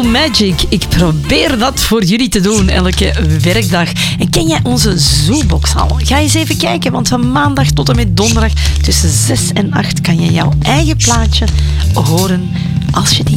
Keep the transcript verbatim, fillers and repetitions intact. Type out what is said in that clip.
Magic. Ik probeer dat voor jullie te doen elke werkdag. En ken jij onze Zoobox al? Ga eens even kijken, want van maandag tot en met donderdag tussen zes en acht kan je jouw eigen plaatje horen als je die